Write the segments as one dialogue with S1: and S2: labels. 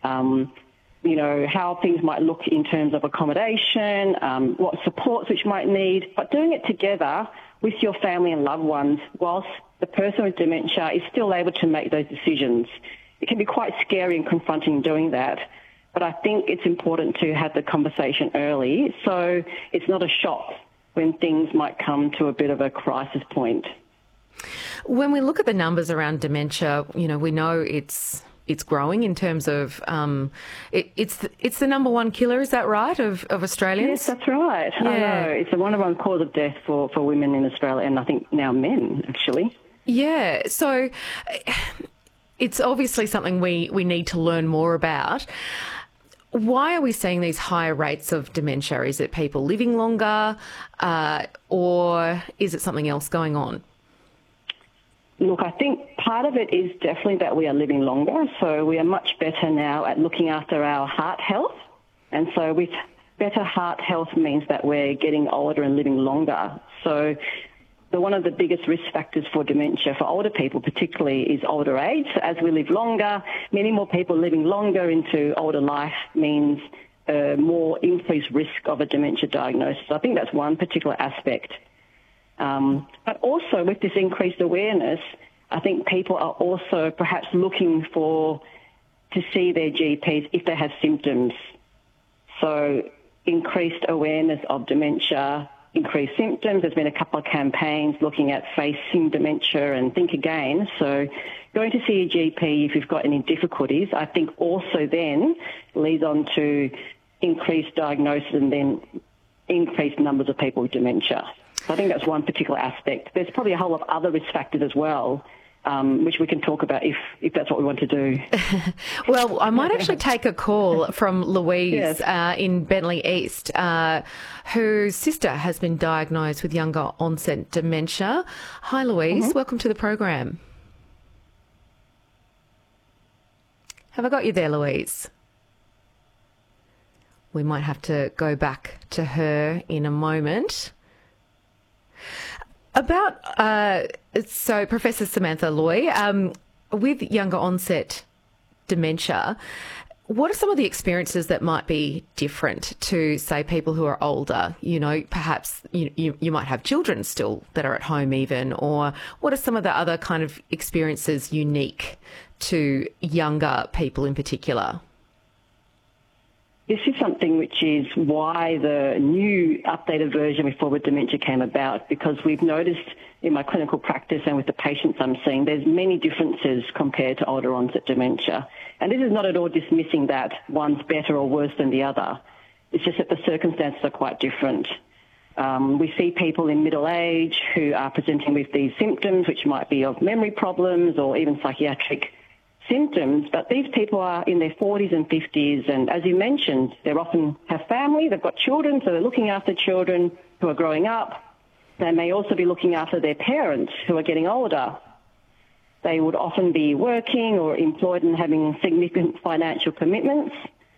S1: how things might look in terms of accommodation, what supports which might need, but doing it together with your family and loved ones whilst the person with dementia is still able to make those decisions. It can be quite scary and confronting doing that, but I think it's important to have the conversation early so it's not a shock when things might come to a bit of a crisis point.
S2: When we look at the numbers around dementia, we know it's growing in terms of it's the number one killer, is that right, of Australians?
S1: Yes, that's right.
S2: Yeah.
S1: I know. It's the number one cause of death for women in Australia, and I think now men, actually.
S2: Yeah, so it's obviously something we need to learn more about. Why are we seeing these higher rates of dementia? Is it people living longer or is it something else going on?
S1: Look, I think part of it is definitely that we are living longer, so we are much better now at looking after our heart health. And so with better heart health means that we're getting older and living longer. So one of the biggest risk factors for dementia for older people particularly is older age. So as we live longer, many more people living longer into older life means more increased risk of a dementia diagnosis. I think that's one particular aspect. But also with this increased awareness, I think people are also perhaps looking to see their GPs if they have symptoms. So increased awareness of dementia, increased symptoms. There's been a couple of campaigns looking at facing dementia and Think Again. So going to see a GP if you've got any difficulties, I think also then leads on to increased diagnosis and then increased numbers of people with dementia. So I think that's one particular aspect. There's probably a whole lot of other risk factors as well, which we can talk about if that's what we want to do.
S2: Well, I might actually take a call from Louise
S1: Yes.
S2: In Bentleigh East, whose sister has been diagnosed with younger onset dementia. Hi, Louise. Welcome to the program. Have I got you there, Louise? We might have to go back to her in a moment. So Professor Samantha Loy, with younger onset dementia, what are some of the experiences that might be different to, say, people who are older? Perhaps you might have children still that are at home even, or what are some of the other kind of experiences unique to younger people in particular?
S1: This is something which is why the new updated version of Forward Dementia came about, because we've noticed in my clinical practice and with the patients I'm seeing, there's many differences compared to older onset dementia. And this is not at all dismissing that one's better or worse than the other. It's just that the circumstances are quite different. We see people in middle age who are presenting with these symptoms, which might be of memory problems or even psychiatric symptoms, but these people are in their 40s and 50s, and as you mentioned, they often have family, they've got children, so they're looking after children who are growing up. They may also be looking after their parents who are getting older. They would often be working or employed and having significant financial commitments.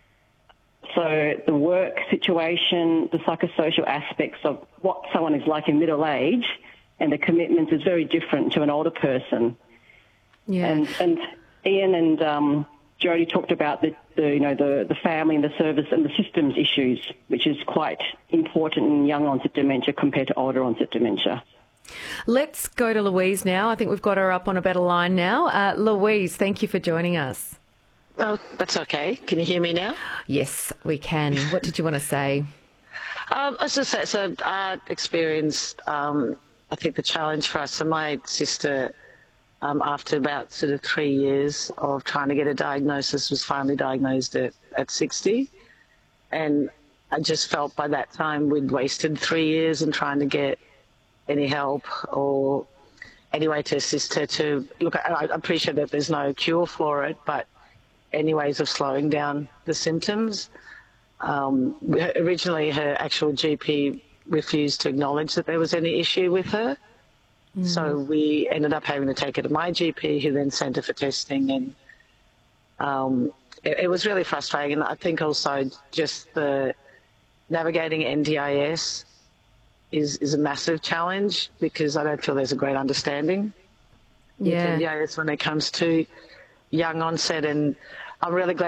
S1: So the work situation, the psychosocial aspects of what someone is like in middle age and the commitments is very different to an older person.
S2: Yeah.
S1: And Ian and Jodie talked about the family and the service and the systems issues, which is quite important in young onset dementia compared to older onset dementia.
S2: Let's go to Louise now. I think we've got her up on a better line now. Louise, thank you for joining us.
S3: Oh, that's okay. Can you hear me now?
S2: Yes, we can. What did you want to say?
S3: As I said, so I experienced, I think the challenge for us, so my sister, after about sort of 3 years of trying to get a diagnosis, was finally diagnosed at 60. And I just felt by that time we'd wasted 3 years in trying to get any help or any way to assist her to look. I appreciate that there's no cure for it, but any ways of slowing down the symptoms. Originally, her actual GP refused to acknowledge that there was any issue with her. So we ended up having to take her to my GP, who then sent her for testing. And it was really frustrating. And I think also just the navigating NDIS is a massive challenge, because I don't feel there's a great understanding with NDIS when it comes to young onset. And I'm really glad